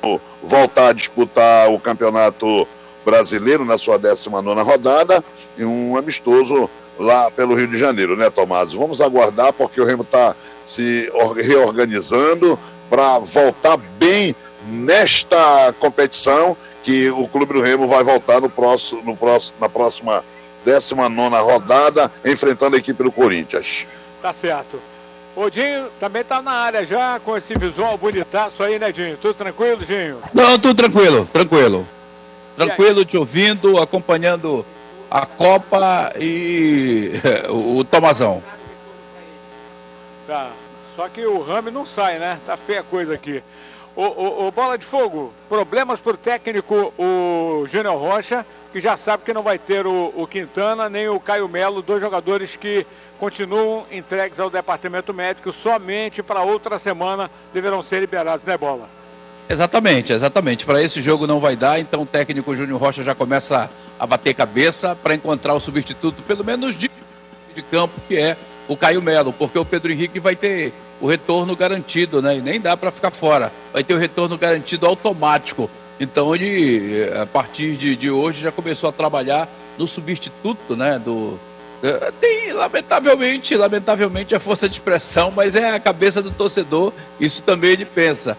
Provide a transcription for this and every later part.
voltar a disputar o Campeonato Brasileiro na sua 19ª rodada e um amistoso lá pelo Rio de Janeiro, né, Tomás? Vamos aguardar, porque o Remo está se reorganizando para voltar bem nesta competição, que o Clube do Remo vai voltar na próxima 19ª rodada, enfrentando a equipe do Corinthians. Tá certo. O Dinho também tá na área já, com esse visual bonitaço aí, né, Dinho? Tudo tranquilo, Dinho? Não, tudo tranquilo. Tranquilo, te ouvindo, acompanhando a Copa e o Tomazão. Tá, só que o Rami não sai, né? Tá feia a coisa aqui. O Bola de Fogo, problemas pro técnico, o Júnior Rocha, que já sabe que não vai ter o Quintana nem o Caio Melo, dois jogadores que continuam entregues ao departamento médico, somente para outra semana deverão ser liberados, né, Bola? Exatamente. Para esse jogo não vai dar, então o técnico Júnior Rocha já começa a bater cabeça para encontrar o substituto, pelo menos de campo, que é o Caio Melo, porque o Pedro Henrique vai ter o retorno garantido, né? E nem dá para ficar fora. Vai ter o retorno garantido automático. Então ele, a partir de hoje, já começou a trabalhar no substituto, né? Tem, lamentavelmente, a força de expressão, mas é a cabeça do torcedor, isso também ele pensa.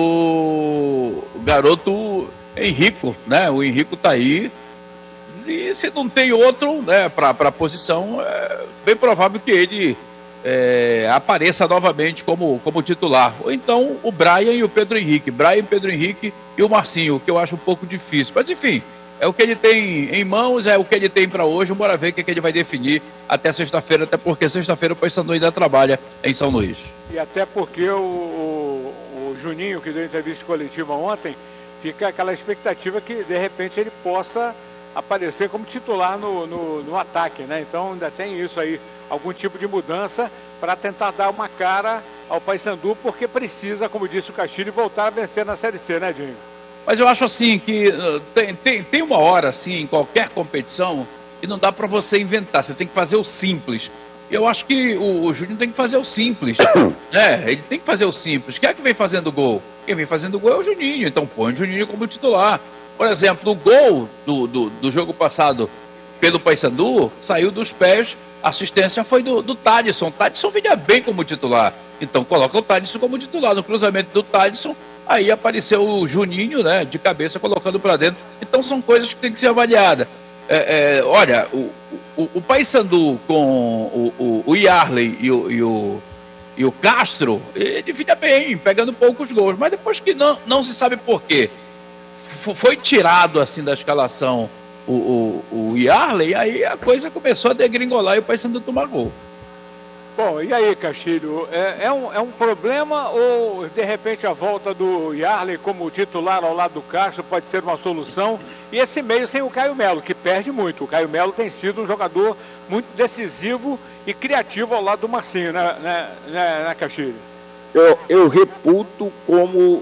O garoto Henrico, né? O Henrico tá aí. E se não tem outro, né, para a posição, é bem provável que ele apareça novamente como titular. Ou então o Brian e o Pedro Henrique. Brian, Pedro Henrique e o Marcinho, que eu acho um pouco difícil. Mas enfim, é o que ele tem em mãos, é o que ele tem para hoje. Bora ver o que ele vai definir até sexta-feira, até porque sexta-feira o Paysandu ainda trabalha em São Luís. E até porque o Juninho, que deu entrevista coletiva ontem, fica aquela expectativa que de repente ele possa aparecer como titular no ataque, né? Então ainda tem isso aí, algum tipo de mudança para tentar dar uma cara ao Paysandu, porque precisa, como disse o Castilho, voltar a vencer na Série C, né, Dinho? Mas eu acho assim que tem uma hora assim em qualquer competição que não dá para você inventar, você tem que fazer o simples. Eu acho que o Júnior tem que fazer o simples. Ele tem que fazer o simples. Quem é que vem fazendo gol? Quem vem fazendo gol é o Juninho, então põe o Juninho como titular. Por exemplo, o gol do jogo passado pelo Paysandu saiu dos pés, a assistência foi do Thadisson. O Thadisson vinha bem como titular. Então coloca o Thadisson como titular. No cruzamento do Thadisson, aí apareceu o Juninho, né, de cabeça, colocando para dentro. Então são coisas que tem que ser avaliadas. Olha, o Paysandu com o Yarley e o Castro, ele vinha bem, pegando poucos gols. Mas depois que não se sabe por quê, foi tirado assim da escalação o Yarley, aí a coisa começou a degringolar e o Paysandu tomar gol. Bom, e aí, Castilho, é um problema ou de repente a volta do Yarley como titular ao lado do Castro pode ser uma solução? E esse meio sem o Caio Melo, que perde muito. O Caio Melo tem sido um jogador muito decisivo e criativo ao lado do Marcinho, né, Castilho? Eu reputo como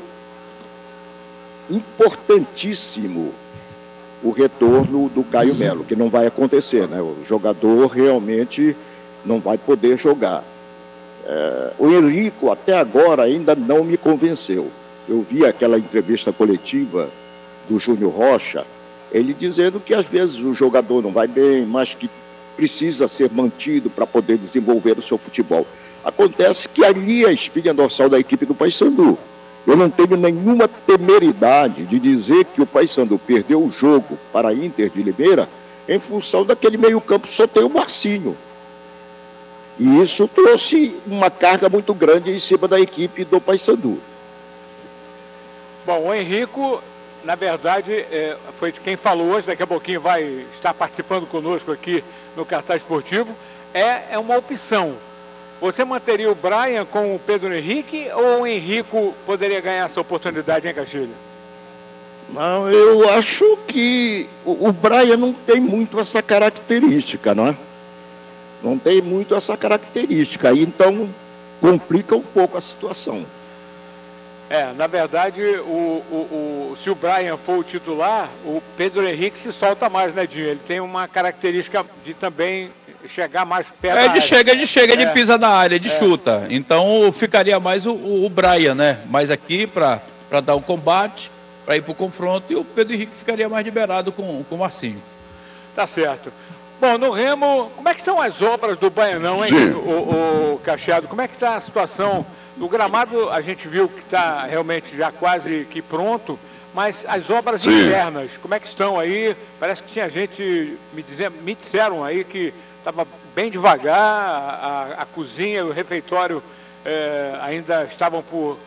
importantíssimo o retorno do Caio Melo, que não vai acontecer, né? O jogador realmente não vai poder jogar. O Henrico até agora ainda não me convenceu. Eu vi aquela entrevista coletiva do Júnior Rocha, ele dizendo que às vezes o jogador não vai bem, mas que precisa ser mantido para poder desenvolver o seu futebol. Acontece que ali é a espinha dorsal da equipe do Paysandu. Eu não tenho nenhuma temeridade de dizer que o Paysandu perdeu o jogo para a Inter de Limeira em função daquele meio-campo só tem o Marcinho. E isso trouxe uma carga muito grande em cima da equipe do Paysandu. Bom, o Henrico, na verdade, foi quem falou hoje, daqui a pouquinho vai estar participando conosco aqui no Cartaz Esportivo, é uma opção. Você manteria o Brian com o Pedro Henrique ou o Henrico poderia ganhar essa oportunidade, hein, Castilho? Não, eu acho que o Brian não tem muito essa característica, não é? Não tem muito essa característica, então complica um pouco a situação. Na verdade, se o Brian for o titular, o Pedro Henrique se solta mais, né, Dinho? Ele tem uma característica de também chegar mais perto da área. Ele pisa na área, ele chuta. Então ficaria mais o Brian, né? Mais aqui para para dar o combate, para ir para o confronto, e o Pedro Henrique ficaria mais liberado com o Marcinho. Tá certo. Bom, no Remo, como é que estão as obras do Baianão, hein, o Cacheado? Como é que está a situação? No gramado a gente viu que está realmente já quase que pronto, mas as obras internas, como é que estão aí? Parece que tinha gente, me disseram aí que estava bem devagar, a cozinha e o refeitório ainda estavam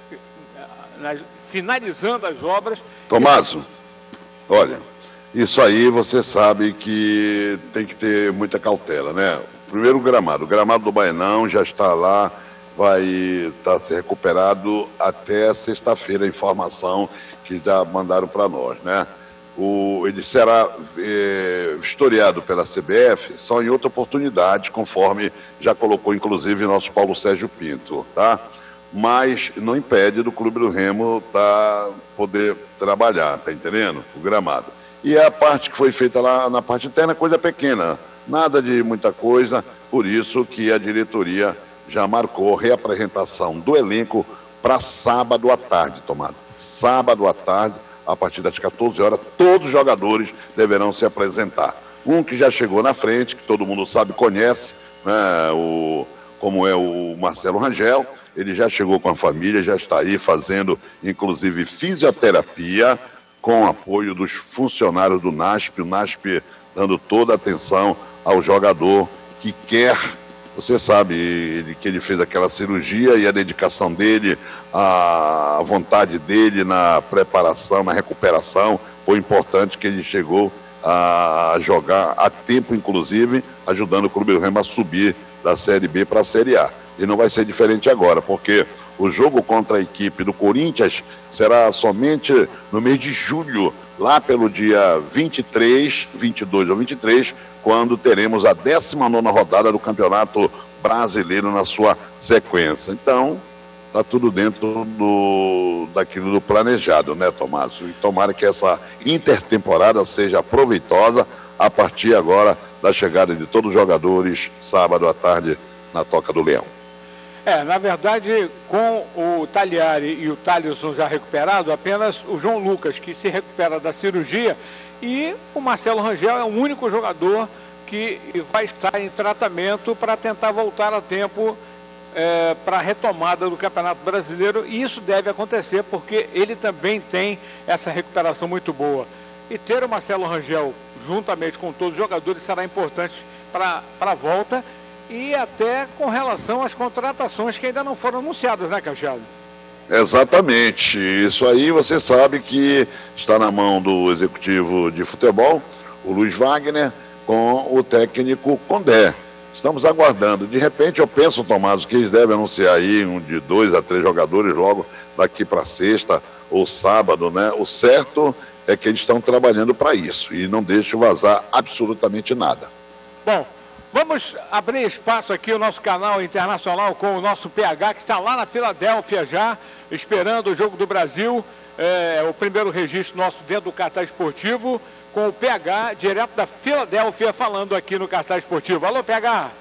finalizando as obras. Tomaso, olha, isso aí você sabe que tem que ter muita cautela, né? Primeiro o gramado do Baianão já está lá, vai estar se recuperado até sexta-feira, a informação que já mandaram para nós, né? Ele será vistoriado pela CBF só em outra oportunidade, conforme já colocou inclusive nosso Paulo Sérgio Pinto, tá? Mas não impede do Clube do Remo poder trabalhar, tá entendendo? O gramado. E a parte que foi feita lá na parte interna, coisa pequena, nada de muita coisa, por isso que a diretoria já marcou reapresentação do elenco para sábado à tarde, Tomado. Sábado à tarde, a partir das 14 horas, todos os jogadores deverão se apresentar. Um que já chegou na frente, que todo mundo sabe, conhece, né, como é o Marcelo Rangel, ele já chegou com a família, já está aí fazendo, inclusive, fisioterapia, com apoio dos funcionários do NASP, o NASP dando toda a atenção ao jogador que quer. Você sabe que ele fez aquela cirurgia e a dedicação dele, a vontade dele na preparação, na recuperação, foi importante que ele chegou a jogar a tempo, inclusive, ajudando o Clube do Remo a subir da Série B para a Série A. E não vai ser diferente agora, porque o jogo contra a equipe do Corinthians será somente no mês de julho, lá pelo dia 22 ou 23, quando teremos a 19ª rodada do Campeonato Brasileiro na sua sequência. Então, está tudo dentro daquilo do planejado, né, Tomás? E tomara que essa intertemporada seja proveitosa a partir agora da chegada de todos os jogadores, sábado à tarde, na Toca do Leão. Na verdade, com o Tagliari e o Thalisson já recuperado, apenas o João Lucas, que se recupera da cirurgia, e o Marcelo Rangel é o único jogador que vai estar em tratamento para tentar voltar a tempo para a retomada do Campeonato Brasileiro, e isso deve acontecer porque ele também tem essa recuperação muito boa. E ter o Marcelo Rangel juntamente com todos os jogadores será importante para a volta, e até com relação às contratações que ainda não foram anunciadas, né, Cacheado? Exatamente. Isso aí você sabe que está na mão do executivo de futebol, o Luiz Wagner, com o técnico Condé. Estamos aguardando. De repente eu penso, Tomás, que eles devem anunciar aí de 2 a 3 jogadores logo daqui para sexta ou sábado, né? O certo é que eles estão trabalhando para isso e não deixam vazar absolutamente nada. Bom, vamos abrir espaço aqui no nosso canal internacional com o nosso PH, que está lá na Filadélfia já, esperando o Jogo do Brasil. O primeiro registro nosso dentro do Cartaz Esportivo, com o PH, direto da Filadélfia, falando aqui no Cartaz Esportivo. Alô, PH!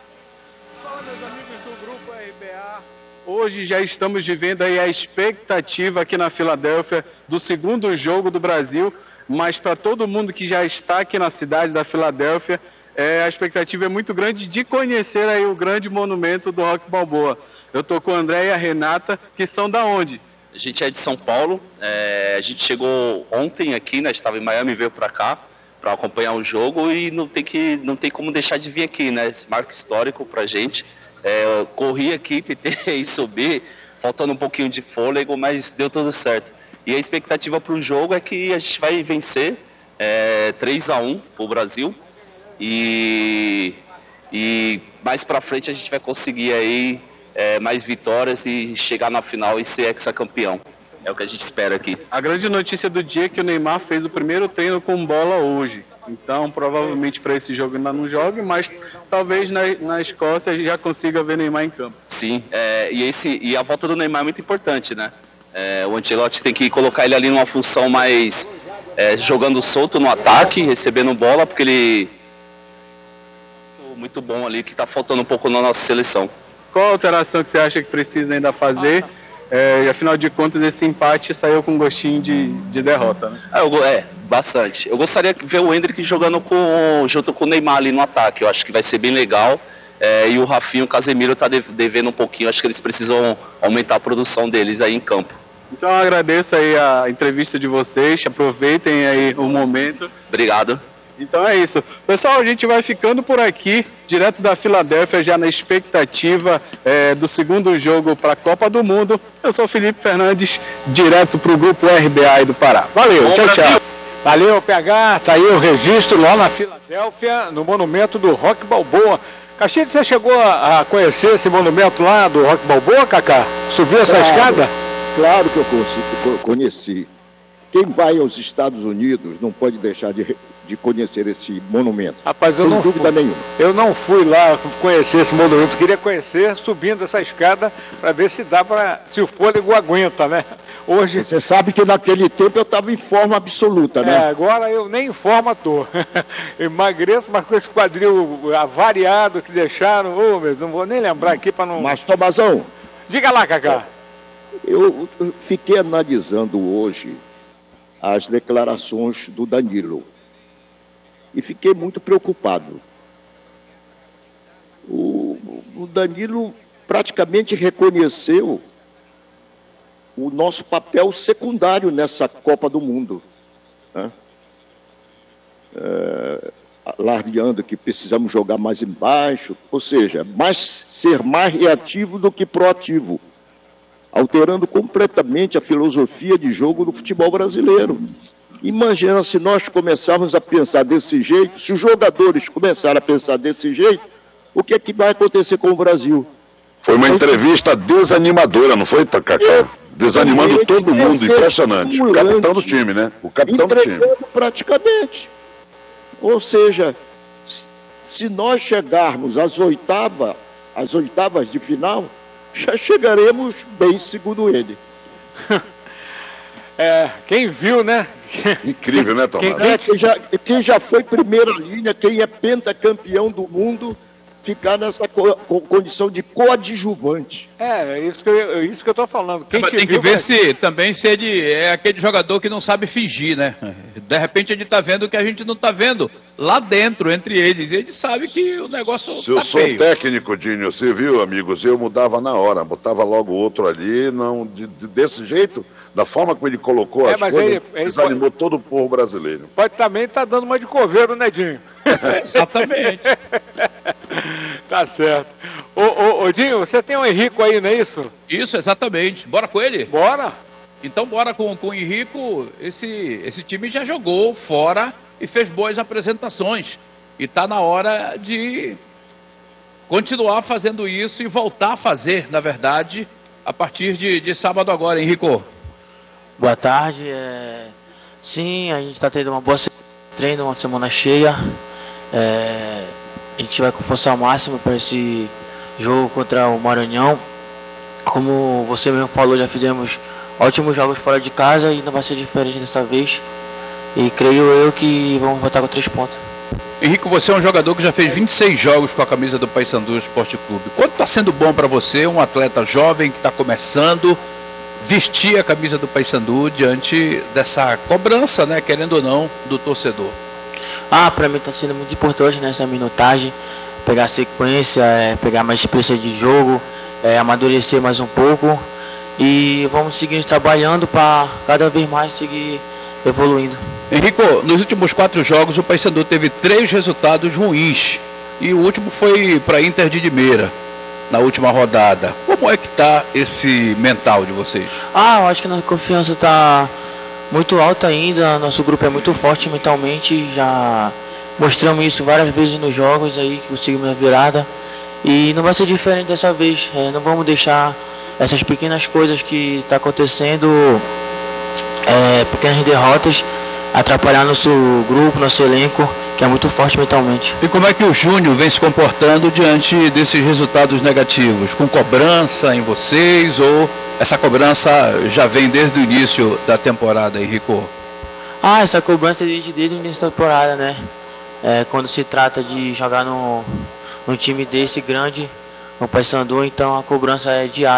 Fala, meus amigos do Grupo RBA. Hoje já estamos vivendo aí a expectativa aqui na Filadélfia do segundo jogo do Brasil, mas para todo mundo que já está aqui na cidade da Filadélfia, a expectativa é muito grande de conhecer aí o grande monumento do Rock Balboa. Eu estou com o André e a Renata, que são da onde? A gente é de São Paulo, a gente chegou ontem aqui, né? Estava em Miami e veio para cá para acompanhar o jogo e não tem como deixar de vir aqui, né? Esse marco histórico para a gente. Eu corri aqui, tentei subir, faltando um pouquinho de fôlego, mas deu tudo certo. E a expectativa para o jogo é que a gente vai vencer 3-1 para o Brasil e mais para frente a gente vai conseguir aí mais vitórias e chegar na final e ser hexacampeão. É o que a gente espera aqui. A grande notícia do dia é que o Neymar fez o primeiro treino com bola hoje. Então, provavelmente para esse jogo ainda não jogue, mas talvez na Escócia a gente já consiga ver Neymar em campo. Sim, e a volta do Neymar é muito importante, né? O Ancelotti tem que colocar ele ali numa função mais jogando solto no ataque, recebendo bola, porque ele muito bom ali, que está faltando um pouco na nossa seleção. Qual a alteração que você acha que precisa ainda fazer E afinal de contas esse empate saiu com gostinho de derrota, né? Bastante. Eu gostaria de ver o Endrick jogando junto com o Neymar ali no ataque. Eu acho que vai ser bem legal. E o Rafinha e o Casemiro tá devendo um pouquinho. Acho que eles precisam aumentar a produção deles aí em campo. Então eu agradeço aí a entrevista de vocês. Aproveitem aí o momento. Obrigado. Então é isso. Pessoal, a gente vai ficando por aqui, direto da Filadélfia, já na expectativa do segundo jogo para a Copa do Mundo. Eu sou o Felipe Fernandes, direto para o Grupo RBA aí do Pará. Valeu, tchau, tchau. Valeu, PH. Tá aí o registro lá na Filadélfia, no monumento do Rock Balboa. Caxete, você chegou a conhecer esse monumento lá do Rock Balboa, Cacá? Subiu essa escada? Claro que eu conheci. Quem vai aos Estados Unidos não pode deixar de conhecer esse monumento. Rapaz, sem dúvida nenhuma. Eu não fui lá conhecer esse monumento. Queria conhecer subindo essa escada para ver se se o fôlego aguenta, né? Hoje... Você sabe que naquele tempo eu estava em forma absoluta, né? Agora eu nem em forma tô. Emagreço, mas com esse quadril avariado que deixaram, não vou nem lembrar aqui para não... Mas, Tomazão... Diga lá, Cacá. Eu fiquei analisando hoje as declarações do Danilo e fiquei muito preocupado. O Danilo praticamente reconheceu o nosso papel secundário nessa Copa do Mundo, né? Alardeando que precisamos jogar mais embaixo, ou seja, ser mais reativo do que proativo, alterando completamente a filosofia de jogo do futebol brasileiro. Imagina se nós começarmos a pensar desse jeito, se os jogadores começarem a pensar desse jeito, o que é que vai acontecer com o Brasil? Foi uma entrevista desanimadora, não foi, Cacá? Desanimando todo mundo, impressionante. O capitão do time, né? O capitão do time. Praticamente. Ou seja, se nós chegarmos às oitavas de final, já chegaremos bem, segundo ele. Quem viu, né? Incrível, né, Tomás? Quem já foi primeira linha, quem é pentacampeão do mundo, ficar nessa condição de coadjuvante. Isso que eu tô falando. Tem que ver se ele é aquele jogador que não sabe fingir, né? De repente ele tá vendo o que a gente não tá vendo lá dentro, entre eles. Ele sabe que o negócio Se eu sou técnico, Dinho, você viu, amigos, eu mudava na hora, botava logo outro ali, não desse jeito, da forma como ele colocou as coisas, ele desanimou todo o povo brasileiro. Pode também tá dando uma de coveiro, né, Dinho? Exatamente. Tá certo. Ô, Dinho, você tem o Henrico aí, não é isso? Isso, exatamente. Bora com ele? Bora. Então bora com o Henrico. Esse time já jogou fora e fez boas apresentações. E tá na hora de continuar fazendo isso e voltar a fazer, na verdade, a partir de sábado agora, Henrico. Boa tarde. Sim, a gente está tendo uma boa treino, uma semana cheia. A gente vai com força máxima para esse jogo contra o Maranhão. Como você mesmo falou, já fizemos ótimos jogos fora de casa e não vai ser diferente dessa vez. E creio eu que vamos voltar com 3 pontos. Henrico, você é um jogador que já fez 26 jogos com a camisa do Paysandu Esporte Clube. Quanto está sendo bom para você, um atleta jovem que está começando, vestir a camisa do Paysandu diante dessa cobrança, né, querendo ou não, do torcedor? Para mim está sendo muito importante nessa minutagem, pegar sequência, pegar mais experiência de jogo, amadurecer mais um pouco e vamos seguir trabalhando para cada vez mais seguir evoluindo. Henrico, nos últimos 4 jogos o Paysandu teve 3 resultados ruins e o último foi para Inter de Limeira na última rodada. Como é que tá esse mental de vocês? Eu acho que a nossa confiança está muito alta ainda, nosso grupo é muito forte mentalmente, já mostramos isso várias vezes nos jogos aí que conseguimos a virada e não vai ser diferente dessa vez. Não vamos deixar essas pequenas coisas que está acontecendo, pequenas derrotas, atrapalhar nosso grupo, nosso elenco, que é muito forte mentalmente. E como é que o Júnior vem se comportando diante desses resultados negativos? Com cobrança em vocês ou essa cobrança já vem desde o início da temporada, Henrico? Essa cobrança desde o início da temporada, né? Quando se trata de jogar num time desse grande, no Paysandu, então a cobrança é diária.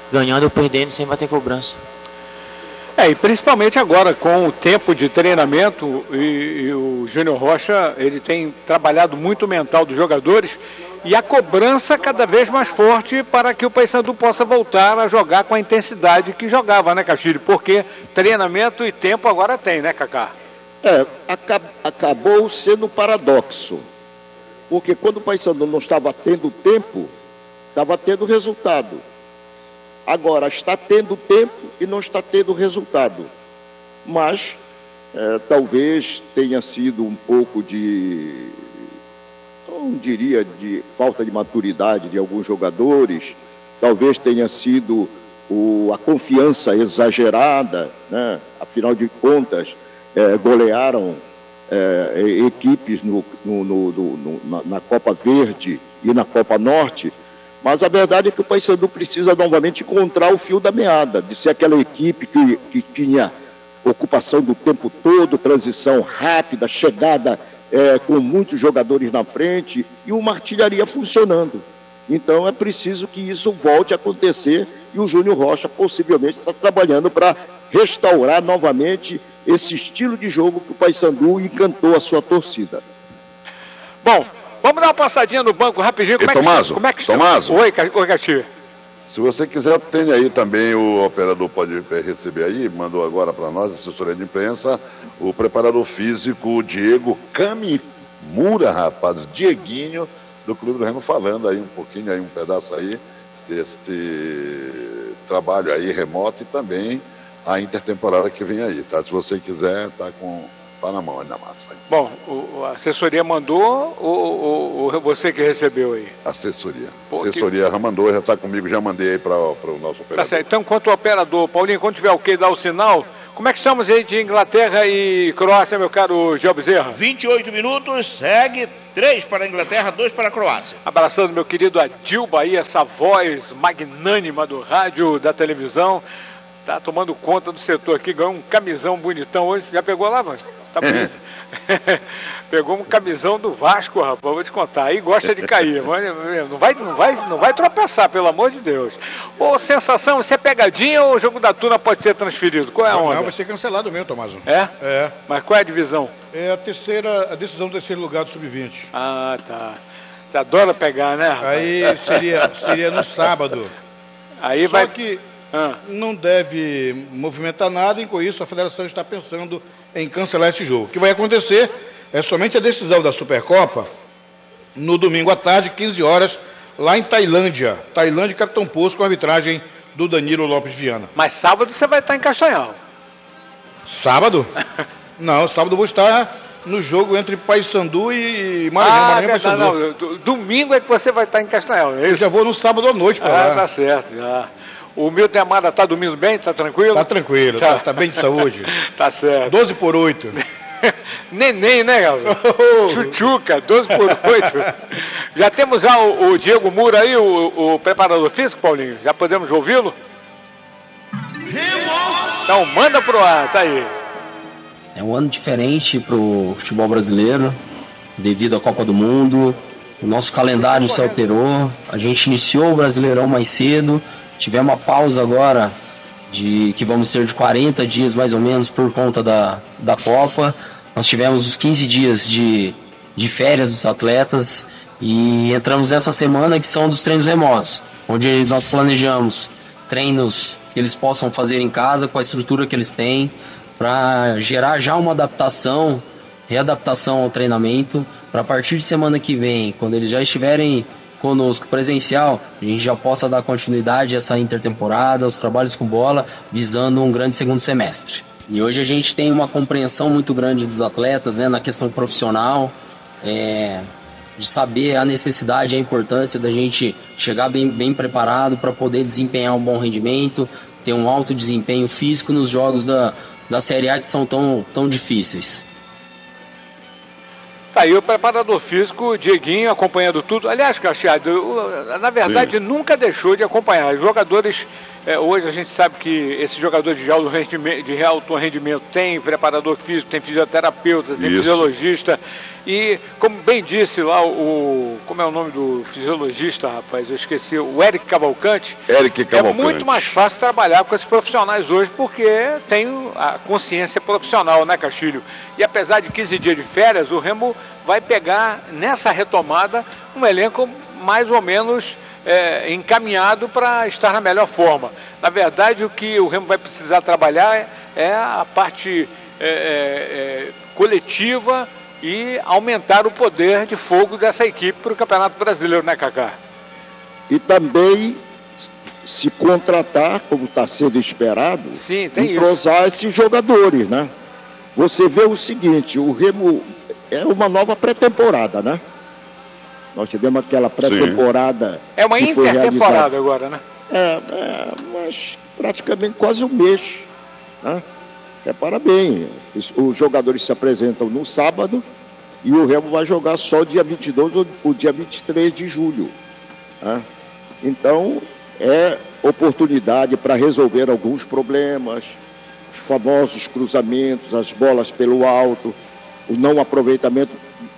ganhando ou perdendo, sempre vai ter cobrança. E principalmente agora com o tempo de treinamento e o Júnior Rocha, ele tem trabalhado muito o mental dos jogadores e a cobrança cada vez mais forte para que o Paysandu possa voltar a jogar com a intensidade que jogava, né, Castilho? Porque treinamento e tempo agora tem, né, Cacá? Acabou sendo um paradoxo, porque quando o Paysandu não estava tendo tempo, estava tendo resultado. Agora está tendo tempo e não está tendo resultado. Mas talvez tenha sido um pouco de, não diria de falta de maturidade de alguns jogadores, talvez tenha sido a confiança exagerada, né? Afinal de contas, golearam equipes na Copa Verde e na Copa Norte. Mas a verdade é que o Paysandu precisa novamente encontrar o fio da meada, de ser aquela equipe que tinha ocupação do tempo todo, transição rápida, chegada com muitos jogadores na frente e uma artilharia funcionando. Então é preciso que isso volte a acontecer e o Júnior Rocha possivelmente está trabalhando para restaurar novamente esse estilo de jogo que o Paysandu encantou a sua torcida. Bom, vamos dar uma passadinha no banco rapidinho. Tomaso. Oi, Castilho. Se você quiser, tem aí também, o operador pode receber aí, mandou agora para nós, assessoria de imprensa, o preparador físico Diego Camimura, rapaz, Dieguinho, do Clube do Remo, falando aí um pouquinho, aí um pedaço aí, deste trabalho aí remoto e também a intertemporada que vem aí, tá? Se você quiser, tá na mão aí na massa. Aí. Bom, a assessoria mandou ou você que recebeu aí? Assessoria. Assessoria já mandou, já está comigo, já mandei aí para o nosso operador. Tá certo. Então, quanto ao operador, Paulinho, quando tiver ok, dá o sinal. Como é que estamos aí de Inglaterra e Croácia, meu caro Gil Bezerra? 28 minutos, segue 3 para a Inglaterra, 2 para a Croácia. Abraçando meu querido Adil Bahia, essa voz magnânima do rádio, da televisão. Tá tomando conta do setor aqui, ganhou um camisão bonitão hoje. Já pegou lá, mano? Tá bonito. Pegou um camisão do Vasco, rapaz, vou te contar. Aí gosta de cair, mas não vai tropeçar, pelo amor de Deus. Ô, sensação, você é pegadinha ou o jogo da Tuna pode ser transferido? Qual é a onda? Não, vai ser cancelado mesmo, Tomaso. É? É. Mas qual é a divisão? É a decisão do terceiro lugar do Sub-20. Ah, tá. Você adora pegar, né, rapaz? Aí seria no sábado. Aí Só vai... que não deve movimentar nada, e com isso a federação está pensando em cancelar esse jogo. O que vai acontecer é somente a decisão da Supercopa no domingo à tarde, 15 horas, lá em Tailândia. Tailândia e Capitão Poço, com a arbitragem do Danilo Lopes Viana. Mas sábado você vai estar em Castanhal. Sábado? Não, sábado eu vou estar no jogo entre Paysandu e Maranhão. Não, domingo é que você vai estar em Castanhal, é isso? Eu já vou no sábado à noite para lá. Tá certo, já. O Milton Amada tá dormindo bem? Tá tranquilo? Tá tranquilo, tá bem de saúde. Tá certo. 12/8. Neném, né, galera? Chuchuca, 12/8. Já temos o Diego Mura aí, o preparador físico, Paulinho? Já podemos ouvi-lo? Então manda pro ar, tá aí. É um ano diferente pro futebol brasileiro, devido à Copa do Mundo. O nosso calendário se alterou. A gente iniciou o Brasileirão mais cedo. Tivemos uma pausa agora, que vamos ter de 40 dias mais ou menos por conta da Copa. Nós tivemos os 15 dias de férias dos atletas e entramos nessa semana que são dos treinos remotos, onde nós planejamos treinos que eles possam fazer em casa com a estrutura que eles têm, para gerar já uma readaptação ao treinamento, para a partir de semana que vem, quando eles já estiverem conosco presencial, a gente já possa dar continuidade a essa intertemporada, aos trabalhos com bola, visando um grande segundo semestre. E hoje a gente tem uma compreensão muito grande dos atletas, né, na questão profissional, de saber a necessidade e a importância da gente chegar bem preparado para poder desempenhar um bom rendimento, ter um alto desempenho físico nos jogos da Série A que são tão difíceis. Tá aí o preparador físico, Dieguinho, acompanhando tudo. Aliás, Cacheado, na verdade, nunca deixou de acompanhar. Os jogadores Hoje a gente sabe que esse jogador de alto rendimento tem preparador físico, tem fisioterapeuta, tem fisiologista. E, como bem disse lá como é o nome do fisiologista, rapaz? Eu esqueci, o Eric Cavalcante. É muito mais fácil trabalhar com esses profissionais hoje, porque tem a consciência profissional, né, Castilho? E apesar de 15 dias de férias, o Remo vai pegar, nessa retomada, um elenco mais ou menos encaminhado para estar na melhor forma. Na verdade, o que o Remo vai precisar trabalhar é a parte coletiva e aumentar o poder de fogo dessa equipe para o Campeonato Brasileiro, né, Cacá? E também se contratar, como está sendo esperado, entrosar esses jogadores, né? Você vê o seguinte, o Remo é uma nova pré-temporada, né? Nós tivemos aquela pré-temporada. É uma intertemporada agora, né? Mas praticamente quase um mês, né? Repara bem, os jogadores se apresentam no sábado e o Remo vai jogar só dia 22 ou o dia 23 de julho. Né? Então, é oportunidade para resolver alguns problemas, os famosos cruzamentos, as bolas pelo alto, o não aproveitamento,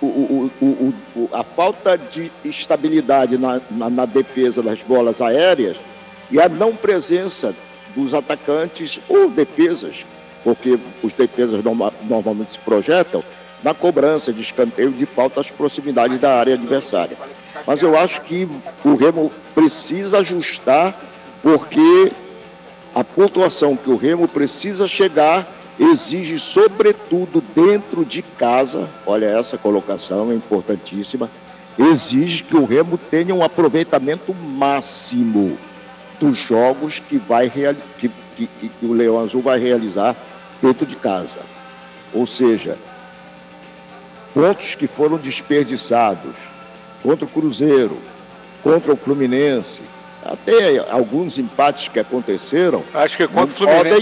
a falta de estabilidade na defesa das bolas aéreas e a não presença dos atacantes ou defesas, porque os defesas normalmente se projetam na cobrança de escanteio de falta às proximidades da área adversária. Mas eu acho que o Remo precisa ajustar, porque a pontuação que o Remo precisa chegar exige, sobretudo dentro de casa, olha, essa colocação é importantíssima, exige que o Remo tenha um aproveitamento máximo dos jogos que o Leão Azul vai realizar dentro de casa. Ou seja, pontos que foram desperdiçados contra o Cruzeiro, contra o Fluminense, até alguns empates que aconteceram. Acho que contra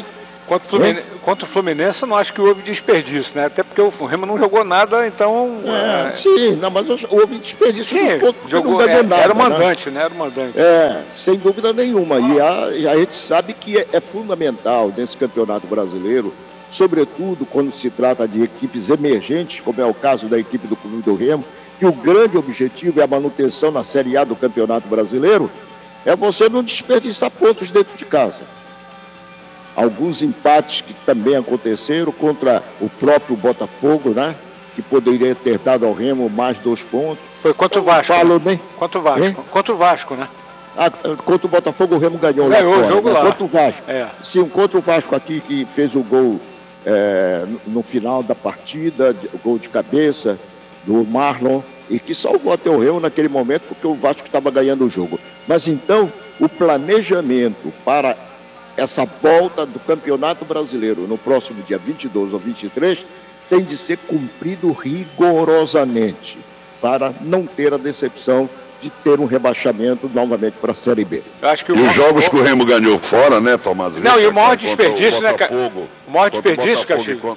o Fluminense eu não acho que houve desperdício, né? Até porque o Remo não jogou nada, então... Sim, não, mas houve desperdício. Sim, jogou, era o mandante, né? Era o mandante. Sem dúvida nenhuma. E a gente sabe que é fundamental nesse Campeonato Brasileiro, sobretudo quando se trata de equipes emergentes, como é o caso da equipe do Clube do Remo, que o grande objetivo é a manutenção na Série A do Campeonato Brasileiro, é você não desperdiçar pontos dentro de casa. Alguns empates que também aconteceram contra o próprio Botafogo, né? Que poderia ter dado ao Remo mais 2 pontos. Foi contra o Vasco. Contra o Vasco. Hein? Contra o Vasco, né? Contra o Botafogo o Remo ganhou lá fora, o jogo, né? Lá. Contra o Vasco. Sim, contra o Vasco aqui, que fez o gol no final da partida, o gol de cabeça do Marlon, e que salvou até o Remo naquele momento, porque o Vasco estava ganhando o jogo. Mas então, o planejamento para essa volta do Campeonato Brasileiro no próximo dia 22 ou 23 tem de ser cumprido rigorosamente, para não ter a decepção de ter um rebaixamento novamente para a Série B. Os jogos que o Remo ganhou fora, né, Tomás? Não, e o maior desperdício, né, o maior desperdício, Castilho,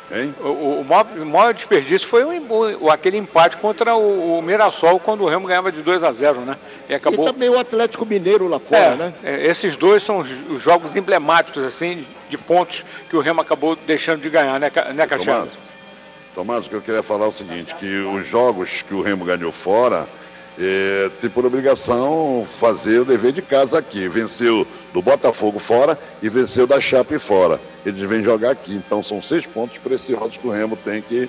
o maior desperdício foi aquele empate contra o Mirassol, quando o Remo ganhava de 2-0, né? E também o Atlético Mineiro lá fora, né? Esses dois são os jogos emblemáticos, assim, de pontos que o Remo acabou deixando de ganhar, né, Castilho? Tomás, o que eu queria falar é o seguinte, que os jogos que o Remo ganhou fora, tem por obrigação fazer o dever de casa aqui. Venceu do Botafogo fora e venceu da Chape fora. Eles vêm jogar aqui, então são 6 pontos preciosos que o Remo tem que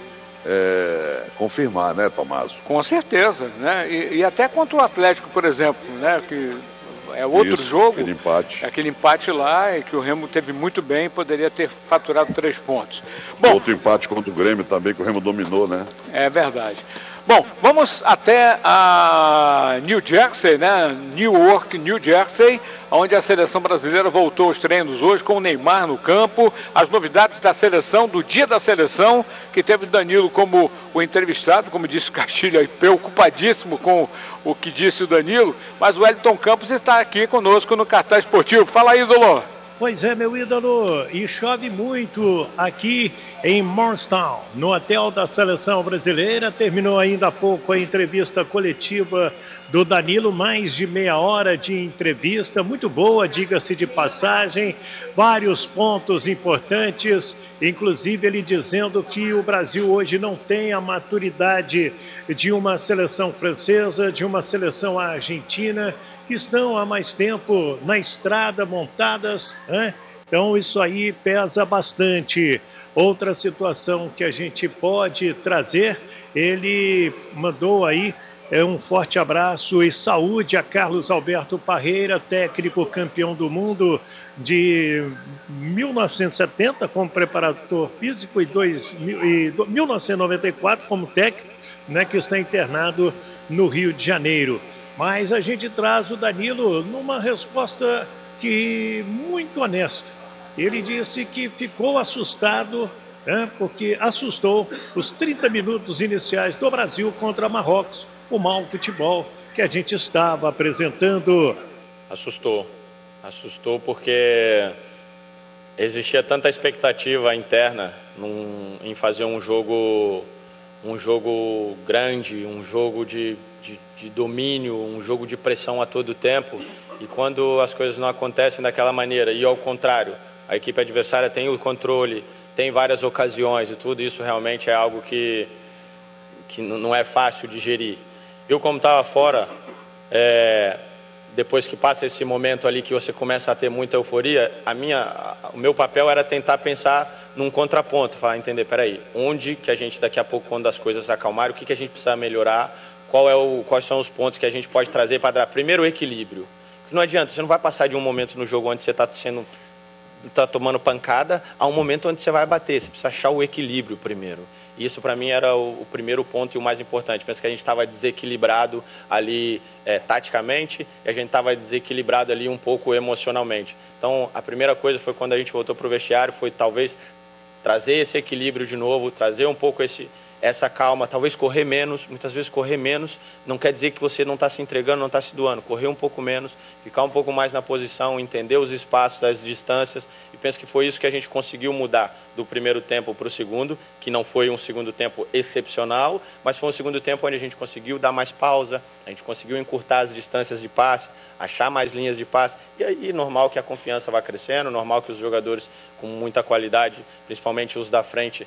confirmar, né, Tomás? Com certeza, né? E até contra o Atlético, por exemplo, né, que é outro jogo, aquele empate lá, que o Remo teve muito bem, poderia ter faturado 3 pontos. Bom, outro empate contra o Grêmio também, que o Remo dominou, né? É verdade. Bom, vamos até a New Jersey, né? Newark, New Jersey, onde a seleção brasileira voltou aos treinos hoje com o Neymar no campo. As novidades da seleção, do dia da seleção, que teve o Danilo como o entrevistado, como disse o Castilho, aí, preocupadíssimo com o que disse o Danilo, mas o Wellington Campos está aqui conosco no Cartaz Esportivo. Fala aí, Dolor. Pois é, meu ídolo, e chove muito aqui em Morristown, no hotel da Seleção Brasileira. Terminou ainda há pouco a entrevista coletiva do Danilo, mais de meia hora de entrevista, muito boa, diga-se de passagem, vários pontos importantes, inclusive ele dizendo que o Brasil hoje não tem a maturidade de uma seleção francesa, de uma seleção argentina, que estão há mais tempo na estrada montadas, né? Então isso aí pesa bastante. Outra situação que a gente pode trazer, ele mandou aí um forte abraço e saúde a Carlos Alberto Parreira, técnico campeão do mundo de 1970 como preparador físico e 1994 como técnico, né, que está internado no Rio de Janeiro. Mas a gente traz o Danilo numa resposta que muito honesta. Ele disse que ficou assustado, né, porque assustou os 30 minutos iniciais do Brasil contra Marrocos, o mau futebol que a gente estava apresentando. Assustou porque existia tanta expectativa interna em fazer um jogo grande, um jogo de domínio, um jogo de pressão a todo tempo, e quando as coisas não acontecem daquela maneira, e ao contrário, a equipe adversária tem o controle, tem várias ocasiões e tudo isso realmente é algo que não é fácil de gerir. Eu, como estava fora, depois que passa esse momento ali que você começa a ter muita euforia, o meu papel era tentar pensar num contraponto, falar, entender, peraí, onde que a gente daqui a pouco, quando as coisas acalmarem, o que a gente precisa melhorar, quais são os pontos que a gente pode trazer para dar primeiro o equilíbrio. Porque não adianta, você não vai passar de um momento no jogo onde você está tomando pancada a um momento onde você vai bater, você precisa achar o equilíbrio primeiro. E isso para mim era o primeiro ponto e o mais importante. Penso que a gente estava desequilibrado ali taticamente e a gente estava desequilibrado ali um pouco emocionalmente. Então a primeira coisa foi quando a gente voltou para o vestiário, foi talvez trazer esse equilíbrio de novo, trazer um pouco essa calma, talvez correr menos. Muitas vezes correr menos não quer dizer que você não está se entregando, não está se doando. Correr um pouco menos, ficar um pouco mais na posição, entender os espaços, as distâncias, e penso que foi isso que a gente conseguiu mudar do primeiro tempo para o segundo, que não foi um segundo tempo excepcional, mas foi um segundo tempo onde a gente conseguiu dar mais pausa, a gente conseguiu encurtar as distâncias de passe, achar mais linhas de passe, e aí normal que a confiança vá crescendo, normal que os jogadores com muita qualidade, principalmente os da frente,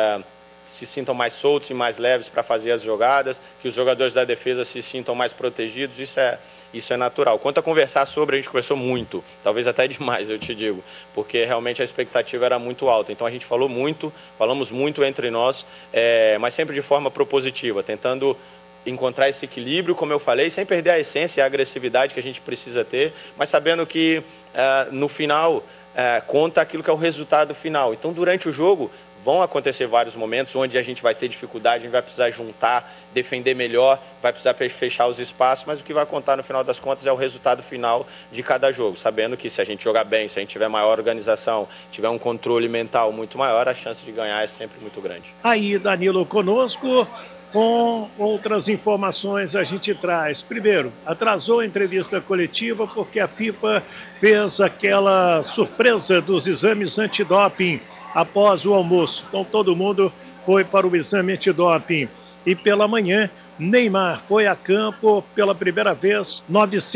se sintam mais soltos e mais leves para fazer as jogadas, que os jogadores da defesa se sintam mais protegidos, isso é natural. Quanto a conversar sobre, a gente conversou muito, talvez até demais, eu te digo, porque realmente a expectativa era muito alta, então a gente falamos muito entre nós, mas sempre de forma propositiva, tentando encontrar esse equilíbrio, como eu falei, sem perder a essência e a agressividade que a gente precisa ter, mas sabendo que no final conta aquilo que é o resultado final. Então durante o jogo vão acontecer vários momentos onde a gente vai ter dificuldade, a gente vai precisar juntar, defender melhor, vai precisar fechar os espaços, mas o que vai contar no final das contas é o resultado final de cada jogo, sabendo que se a gente jogar bem, se a gente tiver maior organização, tiver um controle mental muito maior, a chance de ganhar é sempre muito grande. Aí, Danilo conosco, com outras informações a gente traz. Primeiro, atrasou a entrevista coletiva porque a FIFA fez aquela surpresa dos exames antidoping após o almoço. Então todo mundo foi para o exame antidoping. E pela manhã, Neymar foi a campo pela primeira vez,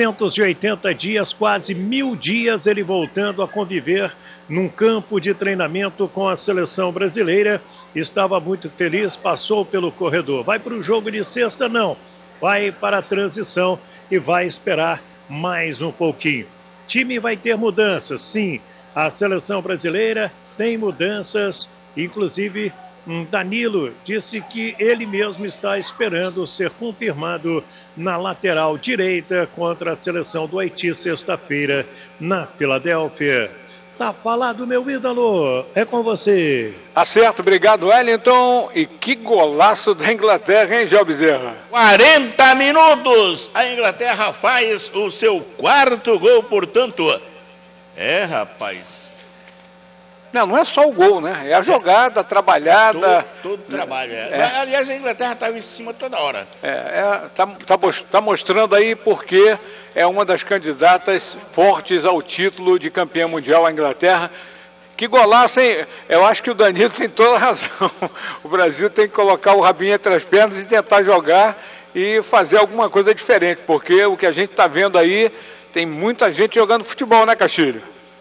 980 dias, quase 1000 dias, ele voltando a conviver num campo de treinamento com a seleção brasileira. Estava muito feliz, passou pelo corredor. Vai para o jogo de sexta? Não. Vai para a transição e vai esperar mais um pouquinho. Time vai ter mudanças, sim. A seleção brasileira tem mudanças, inclusive Danilo disse que ele mesmo está esperando ser confirmado na lateral direita contra a seleção do Haiti sexta-feira na Filadélfia. Tá falado, meu ídolo, é com você. Acerto, obrigado, Wellington. E que golaço da Inglaterra, hein, Gel Bezerra? 40 minutos, a Inglaterra faz o seu quarto gol, portanto. Rapaz, Não é só o gol, né? É a jogada, a trabalhada. Todo trabalho, Aliás, a Inglaterra estava em cima toda hora. Tá mostrando aí porque é uma das candidatas fortes ao título de campeã mundial, a Inglaterra. Que golaço, hein? Eu acho que o Danilo tem toda a razão. O Brasil tem que colocar o rabinho entre as pernas e tentar jogar e fazer alguma coisa diferente, porque o que a gente está vendo aí, tem muita gente jogando futebol, né, Castilho?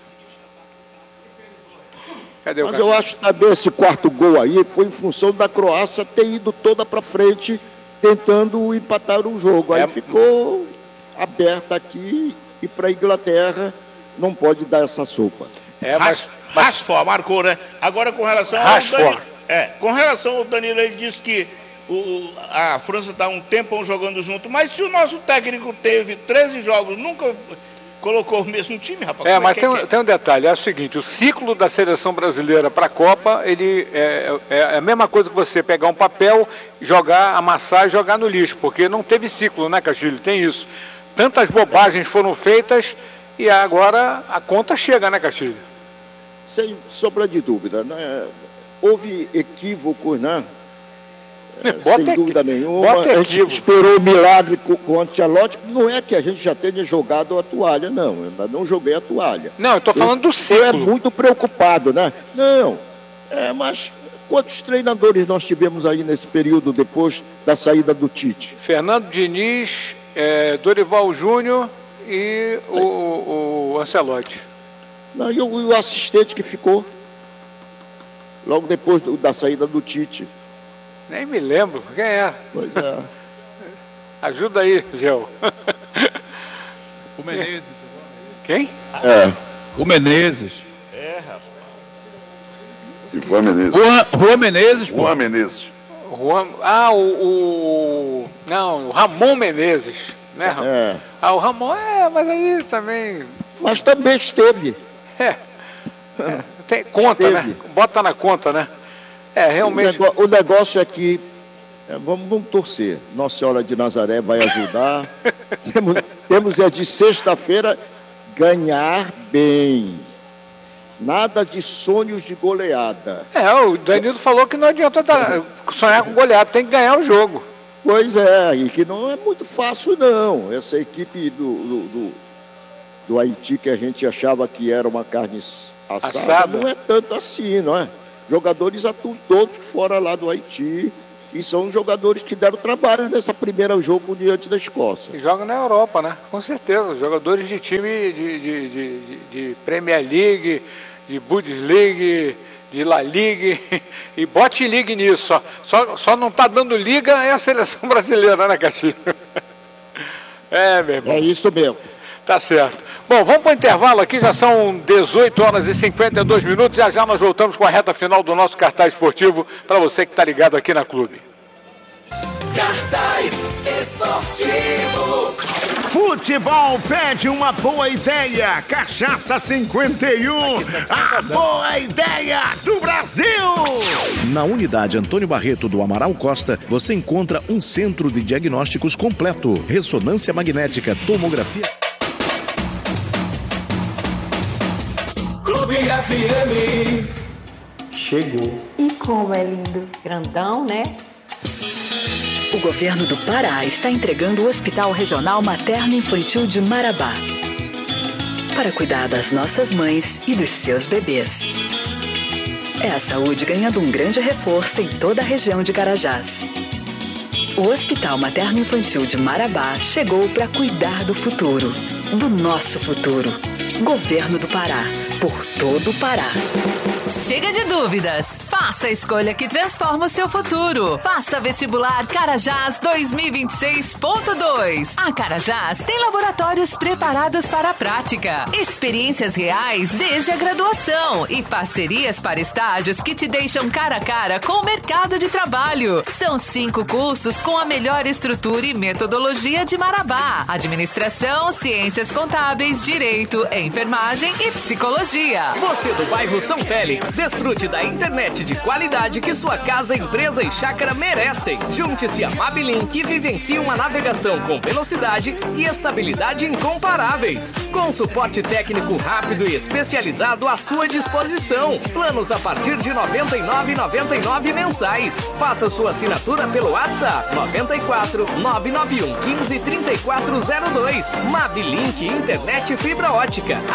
Cadê o Castilho? Eu acho que também esse quarto gol aí foi em função da Croácia ter ido toda para frente, tentando empatar o jogo. Aí ficou aberto aqui e para a Inglaterra não pode dar essa sopa. Rashford marcou, né? Agora com relação ao Danilo. Com relação ao Danilo, ele disse que a França está um tempão jogando junto, mas se o nosso técnico teve 13 jogos, nunca colocou o mesmo time, rapaz. Mas tem um detalhe, é o seguinte, o ciclo da seleção brasileira para a Copa, ele é a mesma coisa que você pegar um papel, amassar e jogar no lixo, porque não teve ciclo, né, Castilho? Tem isso. Tantas bobagens foram feitas e agora a conta chega, né, Castilho? Sem sombra de dúvida, né? Houve equívocos, né? Sem dúvida nenhuma. A gente esperou o milagre com o Ancelotti. Não é que a gente já tenha jogado a toalha, não. Eu ainda não joguei a toalha. Não, eu estou falando do ciclo. É muito preocupado, né? Não. Mas quantos treinadores nós tivemos aí nesse período depois da saída do Tite? Fernando Diniz, Dorival Júnior e o Ancelotti. Não, e o assistente que ficou logo depois da saída do Tite. Nem me lembro quem é. Pois é. Ajuda aí, Gel. O Menezes. Quem? O Menezes. Rapaz. Juan Menezes. Juan Menezes, pô. Juan Menezes. Não, o Ramon Menezes, né, Ramon? O Ramon, mas aí também... Mas também esteve. Tem conta, né? Bota na conta, né? Realmente. O negócio é que vamos torcer. Nossa Senhora de Nazaré vai ajudar. temos de sexta-feira ganhar bem. Nada de sonhos de goleada. O Danilo falou que não adianta sonhar com goleada, tem que ganhar o jogo. Pois é, e que não é muito fácil não. Essa equipe do Haiti, que a gente achava que era uma carne assada, não é tanto assim, não é? Jogadores atuam todos fora lá do Haiti e são jogadores que deram trabalho nessa primeira jogo diante da Escócia. E jogam na Europa, né? Com certeza. Jogadores de time de Premier League, de Bundesliga, de La Liga e bote Liga nisso. Só não está dando liga é a seleção brasileira, né, Castilho? Meu irmão. É isso mesmo. Tá certo. Bom, vamos para o intervalo aqui, já são 18 horas e 52 minutos, já nós voltamos com a reta final do nosso cartaz esportivo, para você que está ligado aqui na Clube. Cartaz esportivo. Futebol pede uma boa ideia. Cachaça 51, a boa ideia do Brasil. Na unidade Antônio Barreto do Amaral Costa, você encontra um centro de diagnósticos completo, ressonância magnética, tomografia... Clube FM. Chegou. E como é lindo. Grandão, né? O governo do Pará está entregando o Hospital Regional Materno Infantil de Marabá para cuidar das nossas mães e dos seus bebês. É a saúde ganhando um grande reforço em toda a região de Carajás. O Hospital Materno Infantil de Marabá chegou para cuidar do futuro, do nosso futuro. Governo do Pará, por todo o Pará. Chega de dúvidas. Faça a escolha que transforma o seu futuro. Faça vestibular Carajás 2026.2. A Carajás tem laboratórios preparados para a prática, experiências reais desde a graduação e parcerias para estágios que te deixam cara a cara com o mercado de trabalho. São 5 cursos com a melhor estrutura e metodologia de Marabá: administração, ciências contábeis, direito, enfermagem e psicologia. Você do bairro São Félix Mabilinks. Desfrute da internet de qualidade que sua casa, empresa e chácara merecem. Junte-se a Mabilinks e vivencie uma navegação com velocidade e estabilidade incomparáveis. Com suporte técnico rápido e especializado à sua disposição. Planos a partir de R$ 99,99 mensais. Faça sua assinatura pelo WhatsApp 94 991 15 3402. Mabilinks Internet Fibra Ótica.